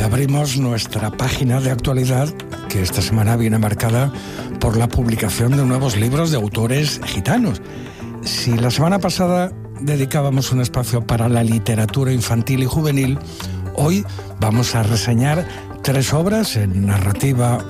abrimos nuestra página de actualidad, que esta semana viene marcada por la publicación de nuevos libros de autores gitanos. Si la semana pasada dedicábamos un espacio para la literatura infantil y juvenil, hoy vamos a reseñar 3 obras en narrativa